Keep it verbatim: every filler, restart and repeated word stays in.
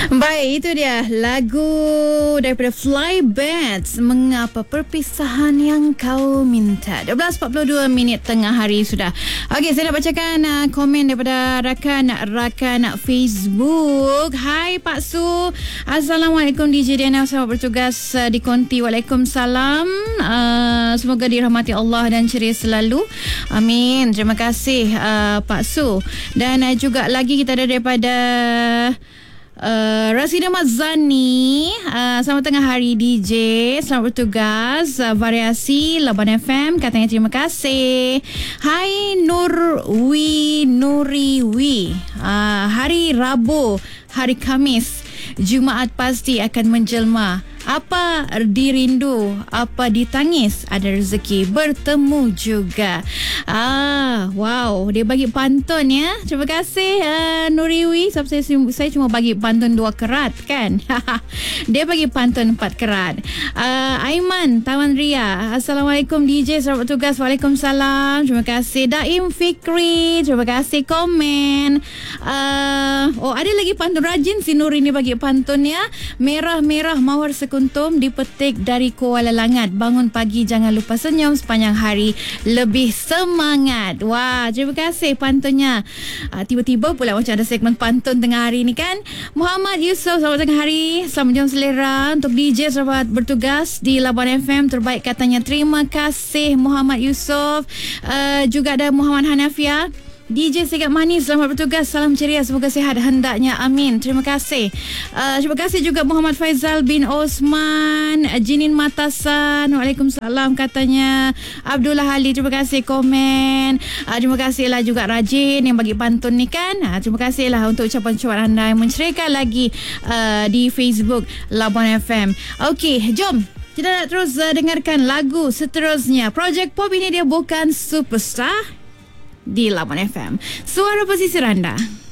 Baik, itu dia lagu daripada Flybats, Mengapa Perpisahan Yang Kau Minta. dua belas empat puluh dua minit tengah hari sudah. Okey, saya nak bacakan uh, komen daripada rakan-rakan Facebook. Hai Pak Su, Assalamualaikum D J Diana, selamat bertugas uh, di Konti. Waalaikumsalam. Uh, semoga dirahmati Allah dan ceria selalu. Amin. Terima kasih uh, Pak Su. Dan uh, juga lagi kita ada daripada Uh, Rasida Mazani, uh, selamat tengah hari D J, selamat bertugas. uh, Variasi Laban F M katanya terima kasih. Hai Nurwi Nuriwi, uh, hari Rabu, hari Khamis, Jumaat pasti akan menjelma. Apa dirindu, apa ditangis, ada rezeki bertemu juga. Ah, wow, dia bagi pantun ya. Terima kasih uh, Nuriwi. Sebab saya, saya cuma bagi pantun dua kerat kan. Dia bagi pantun empat kerat. uh, Aiman Tawan Ria, Assalamualaikum D J, selamat bertugas. Waalaikumsalam. Terima kasih Daim Fikri, terima kasih komen. uh, Oh, ada lagi pantun rajin si Nur ini bagi pantun ya. Merah-merah mawar sekuntum dipetik dari Kuala Langat. Bangun pagi jangan lupa senyum, sepanjang hari lebih semangat. Wah, terima kasih pantunnya. uh, Tiba-tiba pula macam ada segmen pantun tengah hari ni kan. Muhammad Yusof, selamat tengah hari, selamat jam selera. Untuk D J selamat bertugas di Labuan F M, terbaik katanya. Terima kasih Muhammad Yusof. uh, Juga ada Muhammad Hanafia, D J Segat Manis, selamat bertugas. Salam ceria, semoga sihat hendaknya. Amin. Terima kasih. Uh, terima kasih juga Muhammad Faizal bin Osman, Jinin Matasan. Waalaikumsalam katanya. Abdullah Ali, terima kasih komen. Uh, terima kasihlah juga Rajin yang bagi pantun ni kan. Uh, terima kasihlah untuk ucapan-ucapan anda yang menceriakan lagi uh, di Facebook Labuan F M. Okey, jom kita nak terus uh, dengarkan lagu seterusnya. Projek Pop ini dia bukan superstar di Labuan F M. Suara pesisir anda.